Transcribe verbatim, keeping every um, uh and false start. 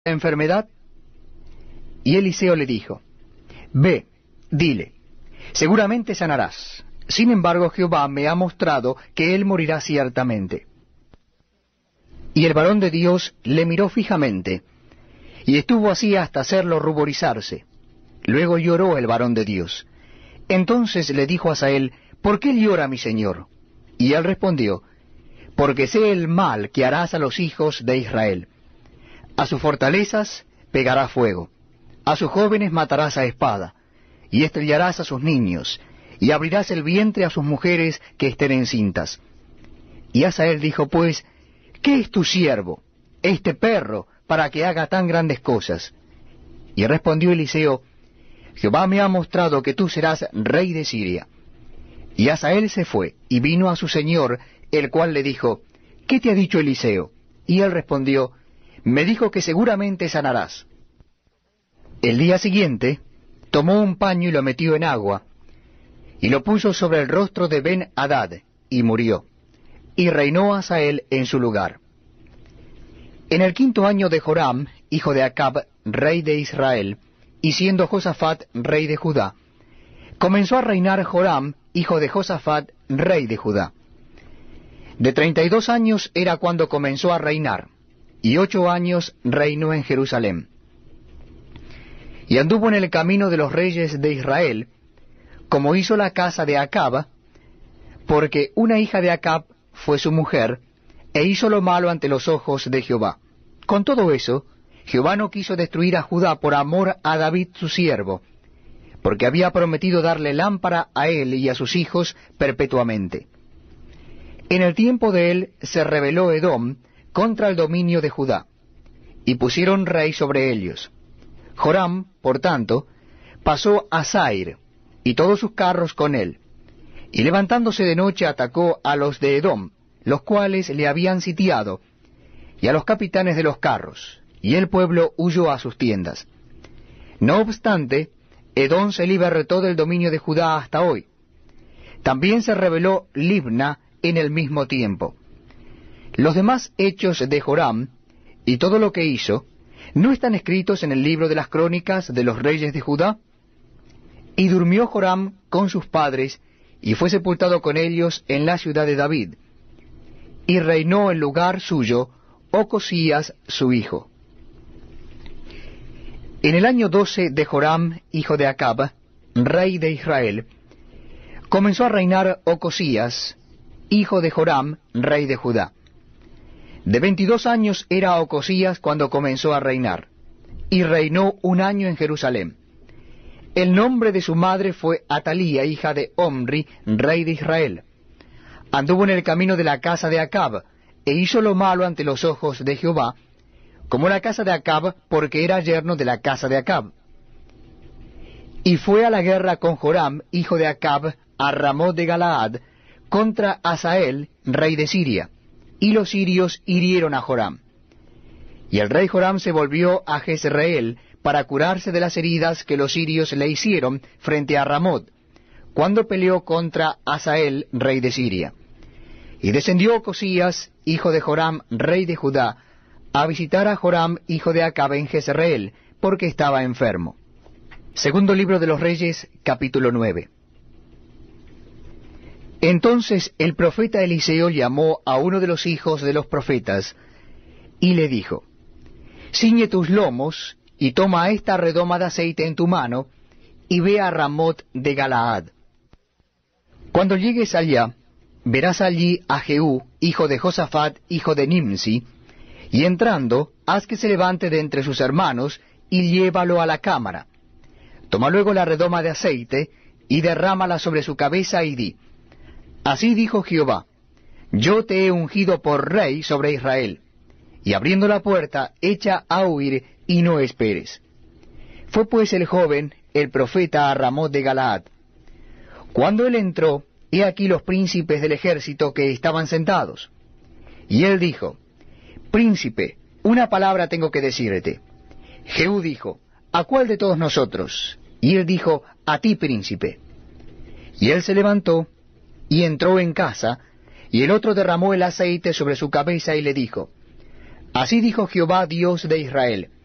enfermedad? Y Eliseo le dijo, ve, dile, seguramente sanarás. Sin embargo, Jehová me ha mostrado que él morirá ciertamente. Y el varón de Dios le miró fijamente, y estuvo así hasta hacerlo ruborizarse. Luego lloró el varón de Dios. Entonces le dijo a Hazael, ¿por qué llora mi señor? Y él respondió, porque sé el mal que harás a los hijos de Israel. A sus fortalezas pegarás fuego, a sus jóvenes matarás a espada, y estrellarás a sus niños, y abrirás el vientre a sus mujeres que estén encintas. Y Hazael dijo, pues, ¿qué es tu siervo, este perro, para que haga tan grandes cosas? Y respondió Eliseo, Jehová me ha mostrado que tú serás rey de Siria. Y Hazael se fue, y vino a su señor, el cual le dijo, ¿qué te ha dicho Eliseo? Y él respondió, me dijo que seguramente sanarás. El día siguiente, tomó un paño y lo metió en agua, y lo puso sobre el rostro de Ben-Hadad, y murió. Y reinó Hazael en su lugar. En el quinto año de Joram, hijo de Acab, rey de Israel, y siendo Josafat rey de Judá, comenzó a reinar Joram, hijo de Josafat, rey de Judá. De treinta y dos años era cuando comenzó a reinar, y ocho años reinó en Jerusalén. Y anduvo en el camino de los reyes de Israel, como hizo la casa de Acab, porque una hija de Acab fue su mujer, e hizo lo malo ante los ojos de Jehová. Con todo eso, Jehová no quiso destruir a Judá por amor a David su siervo, porque había prometido darle lámpara a él y a sus hijos perpetuamente. En el tiempo de él se rebeló Edom contra el dominio de Judá, y pusieron rey sobre ellos. Joram, por tanto, pasó a Zair, y todos sus carros con él, y levantándose de noche atacó a los de Edom, los cuales le habían sitiado, y a los capitanes de los carros, y el pueblo huyó a sus tiendas. No obstante, Edom se libertó del dominio de Judá hasta hoy. También se rebeló Libna en el mismo tiempo. Los demás hechos de Joram, y todo lo que hizo, ¿no están escritos en el libro de las crónicas de los reyes de Judá? Y durmió Joram con sus padres, y fue sepultado con ellos en la ciudad de David. Y reinó en lugar suyo Ocosías su hijo. En el año doce de Joram, hijo de Acab, rey de Israel, comenzó a reinar Ocosías, hijo de Joram, rey de Judá. De veintidós años era Ocosías cuando comenzó a reinar, y reinó un año en Jerusalén. El nombre de su madre fue Atalía, hija de Omri, rey de Israel. Anduvo en el camino de la casa de Acab, e hizo lo malo ante los ojos de Jehová, como la casa de Acab, porque era yerno de la casa de Acab. Y fue a la guerra con Joram, hijo de Acab, a Ramot de Galaad, contra Hazael, rey de Siria, y los sirios hirieron a Joram. Y el rey Joram se volvió a Jezreel para curarse de las heridas que los sirios le hicieron frente a Ramot, cuando peleó contra Hazael, rey de Siria. Y descendió Ocosías, hijo de Joram, rey de Judá, a visitar a Joram, hijo de Acab, en Jezreel, porque estaba enfermo. Segundo libro de los Reyes, capítulo nueve. Entonces el profeta Eliseo llamó a uno de los hijos de los profetas, y le dijo, ciñe tus lomos, y toma esta redoma de aceite en tu mano, y ve a Ramot de Galaad. Cuando llegues allá, verás allí a Jehú, hijo de Josafat, hijo de Nimsi, y entrando, haz que se levante de entre sus hermanos, y llévalo a la cámara. Toma luego la redoma de aceite, y derrámala sobre su cabeza, y di, así dijo Jehová, yo te he ungido por rey sobre Israel, y abriendo la puerta, echa a huir, y no esperes. Fue pues el joven, el profeta, a Ramot de Galaad. Cuando él entró, he aquí los príncipes del ejército que estaban sentados. Y él dijo, príncipe, una palabra tengo que decirte. Jehú dijo, ¿a cuál de todos nosotros? Y él dijo, a ti, príncipe. Y él se levantó, y entró en casa, y el otro derramó el aceite sobre su cabeza, y le dijo, así dijo Jehová, Dios de Israel,